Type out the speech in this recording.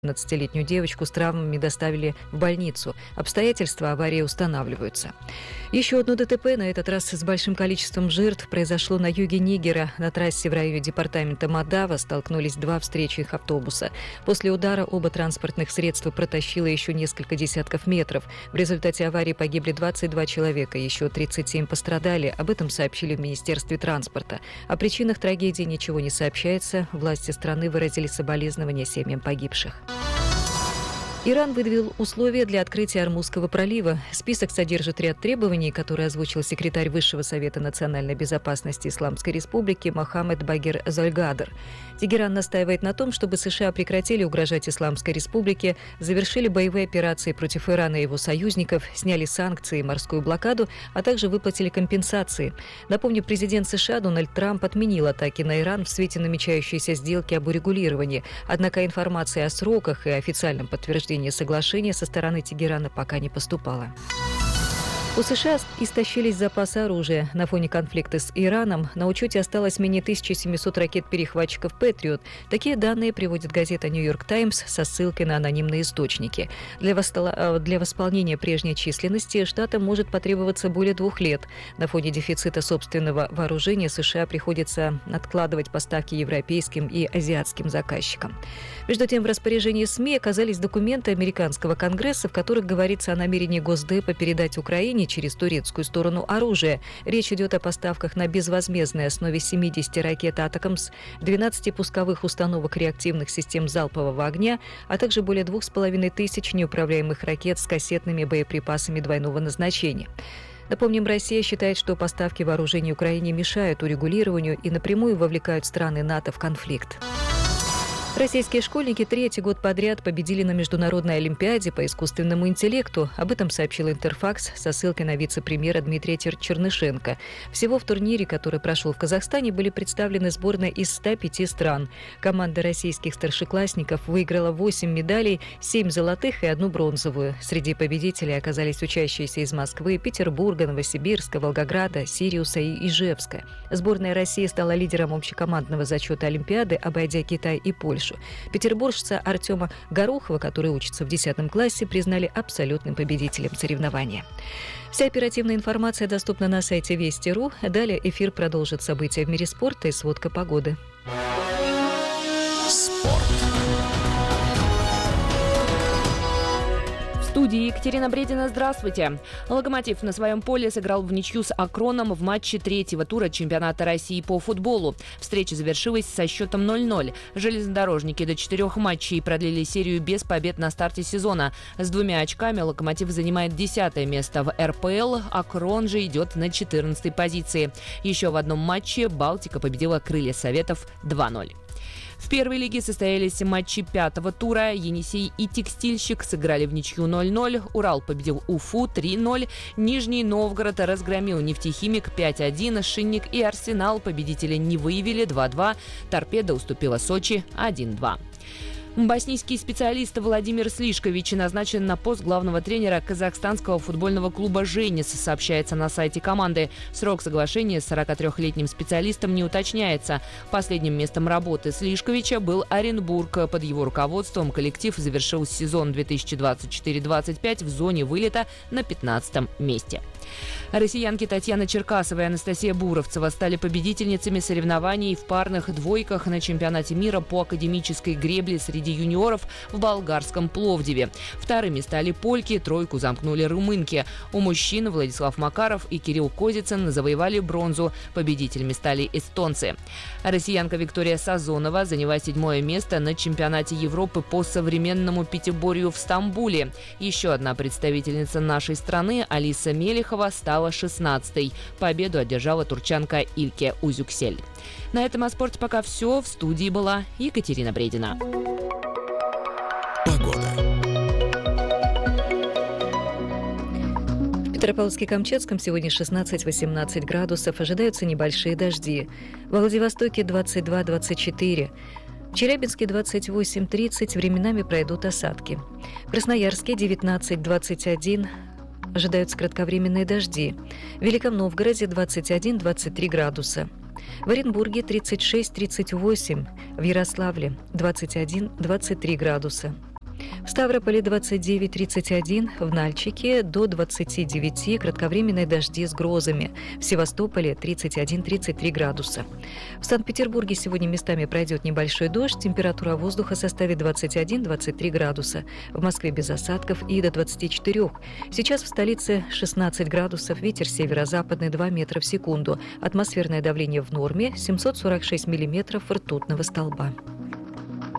15-летнюю девочку с травмами доставили в больницу. Обстоятельства аварии устанавливаются. Еще одно ДТП, на этот раз с большим количеством жертв, произошло на юге Нигера. На трассе в районе департамента Мадава столкнулись два встречных автобуса. После удара оба транспортных средства протащило еще несколько десятков метров. В результате аварии погибли 22 человека, еще 37 пострадали. Об этом сообщили в Министерстве транспорта. О причинах трагедии ничего не сообщается. Власти страны выразили соболезнования семьям погибших. Иран выдвинул условия для открытия Ормузского пролива. Список содержит ряд требований, которые озвучил секретарь Высшего совета национальной безопасности Исламской Республики Мохаммед Багир Зольгадр. Тегеран настаивает на том, чтобы США прекратили угрожать Исламской Республике, завершили боевые операции против Ирана и его союзников, сняли санкции и морскую блокаду, а также выплатили компенсации. Напомню, президент США Дональд Трамп отменил атаки на Иран в свете намечающейся сделки об урегулировании. Однако информация о сроках и официальном подтверждении соглашения со стороны Тегерана пока не поступала. У США истощились запасы оружия. На фоне конфликта с Ираном на учете осталось менее 1700 ракет-перехватчиков «Патриот». Такие данные приводит газета «Нью-Йорк Таймс» со ссылкой на анонимные источники. Для восполнения прежней численности штатам может потребоваться более 2 лет. На фоне дефицита собственного вооружения США приходится откладывать поставки европейским и азиатским заказчикам. Между тем, в распоряжении СМИ оказались документы американского Конгресса, в которых говорится о намерении Госдепа передать Украине через турецкую сторону оружия. Речь идет о поставках на безвозмездной основе 70 ракет «Атакамс», 12 пусковых установок реактивных систем залпового огня, а также более 2500 неуправляемых ракет с кассетными боеприпасами двойного назначения. Напомним, Россия считает, что поставки вооружений Украине мешают урегулированию и напрямую вовлекают страны НАТО в конфликт. Российские школьники 3-й год подряд победили на Международной олимпиаде по искусственному интеллекту. Об этом сообщил Интерфакс со ссылкой на вице-премьера Дмитрия Чернышенко. Всего в турнире, который прошел в Казахстане, были представлены сборные из 105 стран. Команда российских старшеклассников выиграла 8 медалей, 7 золотых и 1 бронзовую. Среди победителей оказались учащиеся из Москвы, Петербурга, Новосибирска, Волгограда, Сириуса и Ижевска. Сборная России стала лидером общекомандного зачета Олимпиады, обойдя Китай и Польшу. Петербуржца Артема Горохова, который учится в 10 классе, признали абсолютным победителем соревнования. Вся оперативная информация доступна на сайте Вести.ру. Далее эфир продолжит события в мире спорта и сводка погоды. Спорт. В студии Екатерина Бредина. Здравствуйте. «Локомотив» на своем поле сыграл в ничью с «Акроном» в матче 3-го тура чемпионата России по футболу. Встреча завершилась со счетом 0-0. Железнодорожники до 4 матчей продлили серию без побед на старте сезона. С 2 очками «Локомотив» занимает 10-е место в РПЛ, «Акрон» же идет на 14-й позиции. Еще в одном матче «Балтика» победила «Крылья Советов» 2-0. В первой лиге состоялись матчи 5-го тура. «Енисей» и «Текстильщик» сыграли в ничью 0-0. «Урал» победил «Уфу» 3-0. «Нижний Новгород» разгромил «Нефтехимик» 5-1. «Шинник» и «Арсенал» победителя не выявили 2-2. «Торпедо» уступила «Сочи» 1-2. Боснийский специалист Владимир Слишкович назначен на пост главного тренера казахстанского футбольного клуба «Женис», сообщается на сайте команды. Срок соглашения с 43-летним специалистом не уточняется. Последним местом работы Слишковича был Оренбург. Под его руководством коллектив завершил сезон 2024-25 в зоне вылета на 15-м месте. Россиянки Татьяна Черкасова и Анастасия Буровцева стали победительницами соревнований в парных двойках на чемпионате мира по академической гребле среди юниоров в болгарском Пловдиве. Вторыми стали польки, тройку замкнули румынки. У мужчин Владислав Макаров и Кирилл Козицын завоевали бронзу. Победителями стали эстонцы. Россиянка Виктория Сазонова заняла 7-е место на чемпионате Европы по современному пятиборью в Стамбуле. Еще одна представительница нашей страны, Алиса Мелехова, стала 16-й. Победу одержала турчанка Ильке Узюксель. На этом о спорте пока все. В студии была Екатерина Бредина. Погода. В Петропавловске-Камчатском сегодня 16-18 градусов. Ожидаются небольшие дожди. В Владивостоке 22-24. В Челябинске 28-30. Временами пройдут осадки. В Красноярске 19-21. Ожидаются кратковременные дожди. В Великом Новгороде 21-23 градуса. В Оренбурге 36-38. В Ярославле 21-23 градуса. В Ставрополе 29-31, в Нальчике до 29, кратковременные дожди с грозами. В Севастополе 31-33 градуса. В Санкт-Петербурге сегодня местами пройдет небольшой дождь, температура воздуха составит 21-23 градуса. В Москве без осадков и до 24. Сейчас в столице 16 градусов, ветер северо-западный 2 метра в секунду. Атмосферное давление в норме 746 миллиметров ртутного столба.